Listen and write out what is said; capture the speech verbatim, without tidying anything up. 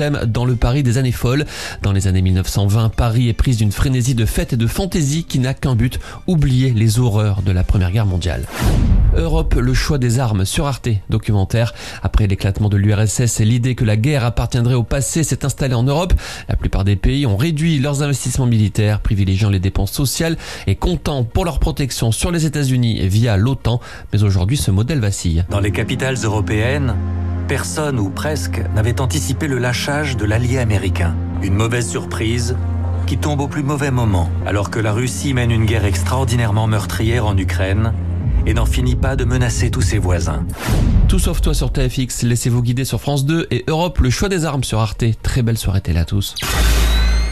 thème dans le Paris des années folles. Dans les années mille neuf cent vingt, Paris est prise d'une frénésie de fêtes et de fantaisie qui n'a qu'un but, oublier les horreurs de la Première Guerre mondiale. Europe, le choix des armes sur Arte, documentaire. Après l'éclatement de l'U R S S, l'idée que la guerre appartiendrait au passé s'est installée en Europe. La plupart des pays ont réduit leurs investissements militaires, privilégiant les dépenses sociales et comptant pour leur protection sur les États-Unis via l'OTAN. Mais aujourd'hui, ce modèle vacille. Dans les capitales européennes, personne ou presque n'avait anticipé le lâchage de l'allié américain. Une mauvaise surprise qui tombe au plus mauvais moment, alors que la Russie mène une guerre extraordinairement meurtrière en Ukraine et n'en finit pas de menacer tous ses voisins. Tout sauf toi sur T F X, laissez-vous guider sur France deux et Europe, le choix des armes sur Arte. Très belle soirée télé à tous.